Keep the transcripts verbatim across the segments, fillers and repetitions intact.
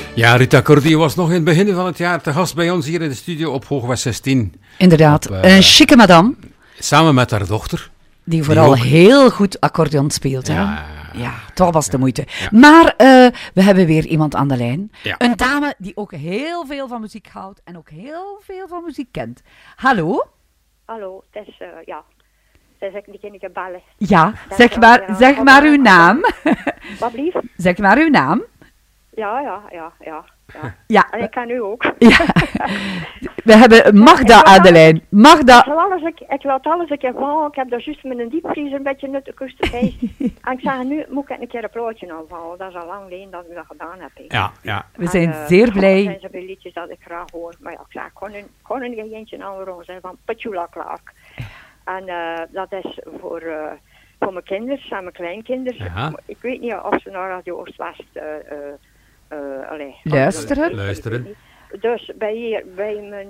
Ja, Rita Cordy was nog in het begin van het jaar te gast bij ons hier in de studio op Hoogwest zestien. Inderdaad, Op, uh, een chique madame. Samen met haar dochter. Die vooral die ook... heel goed accordeon speelt. Hè? Ja, ja, toch was de moeite. Ja. Maar uh, we hebben weer iemand aan de lijn. Ja. Een dame die ook heel veel van muziek houdt en ook heel veel van muziek kent. Hallo? Hallo, het is, uh, ja, het is ik niet bellen. Ja, Dat zeg maar, ja, zeg maar uw naam. Wat blief? Zeg maar uw naam. Ja, ja, ja, ja. Ja. Ja. En ik kan u ook. Ja. We hebben Magda ja, aan de lijn. Magda. Ik, alles, ik, ik laat alles een keer vallen. Ik heb daar juist met een diepvriezer een beetje nut de kust bij. En ik zeg, nu moet ik een keer een plaatje aanvallen. Dat is al lang geleden dat ik dat gedaan heb. He. Ja, ja. We zijn en, uh, zeer blij. Dat zijn zoveel liedjes dat ik graag hoor. Maar ja, ik zeg, ik kon een, kon een eentje aanhoren zijn van Petula Clark. En uh, dat is voor, uh, voor mijn kinderen en mijn kleinkinderen. Ja. Ik weet niet of ze naar Radio Oost-West uh, uh, uh, allee, luisteren. Luisteren. Dus bij, hier, bij mijn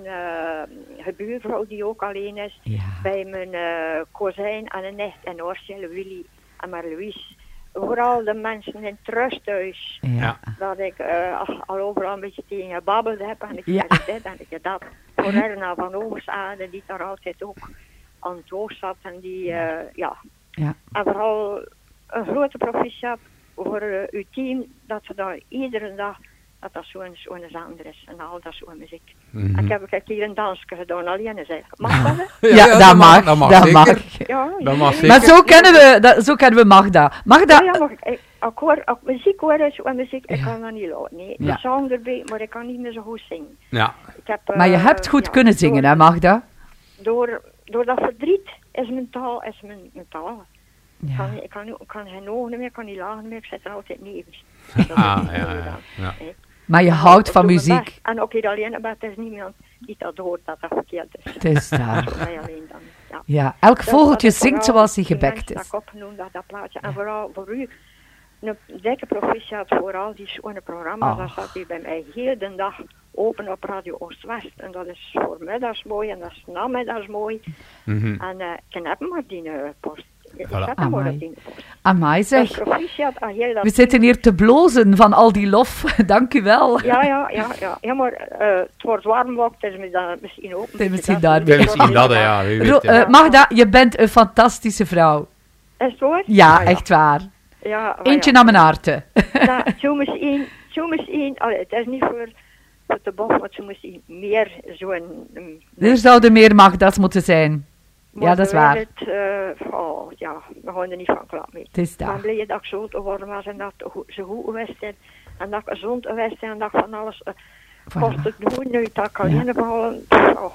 uh, buurvrouw die ook alleen is, Ja. bij mijn uh, kozijn en een nicht en Orcelle, Willy en Marlouise. Vooral de mensen in het rusthuis. Ja. Dat ik uh, al overal een beetje tegen gebabbeld heb en ik Ja. zeg dit en ik dat. Voor Erna van Oversade, die daar altijd ook aan het oog zat en die, uh, ja. Ja. En vooral een grote proficiat voor uh, uw team, dat ze daar iedere dag, dat dat zo'n zo'n zanger is en al dat zo'n muziek. Mm-hmm. En ik heb ik hier een dansje gedaan, alleen is eigenlijk. Mag dat? Hè? Ja, ja, dat mag. Dat mag, dat zeker. mag. Ja, Dat mag zeker. Maar zo kennen we, dat, zo kennen we Magda. Magda. Ja, ja, maar ik, ik, ik hoor, ook muziek hoor, zo muziek, ik Ja. kan dat niet laten. Nee, Ja. de zang erbij, maar ik kan niet meer zo goed zingen. Ja. Ik heb, uh, Maar je hebt goed ja, kunnen zingen, door, hè, Magda? Door, door dat verdriet is mijn taal, is mijn, mijn taal. Ja. Kan, ik kan, ik kan geen ogen meer, ik kan niet lachen meer, ik zit er altijd neven. Ah, ja, ja, ja. Maar je En houdt ik van doe mijn muziek. best. En ook hier alleen, maar het is niemand die dat hoort dat dat verkeerd is. Het is daar. Dat is mij alleen dan. Ja. Ja, elk Dus vogeltje dat is zingt vooral zoals hij die gebekt mensen is. Dat ik opgenoemd dat, dat plaatje. En vooral voor u, een dikke proficiat voor al die schone programma's. Oh. Dat staat hier bij mij heel de dag open op Radio Oost-West. En dat is voor middags mooi en dat is namiddags mooi. Mm-hmm. En uh, ik heb maar die uh, post. Ik Voilà. zet hem maar Amai. op die post. Amai Dus zeg, proficiat aan heel dat... we zitten hier te blozen van al die lof. Dank u wel. Ja, ja, ja, ja. Ja, maar uh, het wordt warm ook, het is mi- dan misschien ook... Het is misschien dat- daar Ja, weer. misschien dat, hè, ja. Wie weet, Ro- ja. eh, Magda, je bent een fantastische vrouw. Is het waar? Ja, Ah, echt waar. Ja, maar Eentje ja. naar mijn harte. Ja, zo misschien, zo misschien, allee, het is niet voor, voor de bof, maar zo misschien meer zo'n... Um, Er zouden meer Magda's moeten zijn. maar Ja, dat is we waar. Het, uh, oh, ja, we gaan er niet van klaar mee. Het is Ik daar. ben blij dat ik zo te worden was en dat het go- zo goed geweest is. En dat ik gezond geweest ben en dat ik van alles uh, Voilà. kost het doen. Nu dat ik alleen heb gehouden, oh,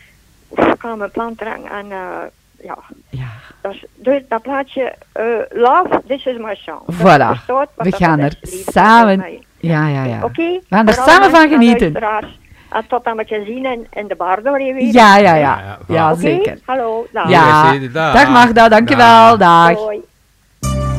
ik kan mijn plan trekken en uh, ja... Ja. Dus, dus dat plaatje, uh, Love, This is my song. Dat Voilà. bestaat, wat We dat gaan is, er liefde, samen- dat is mij. Ja, ja, ja. Oké? We gaan er Vooral samen van mensen en genieten. luisteraars. En tot dan met je zien in, in de bar door je weer. Ja, ja, Ja, ja. ja, voilà. Ja, Oké? zeker. Hallo. Dag. Ja. Dag. Dag Magda, dankjewel. Dag. Hoi.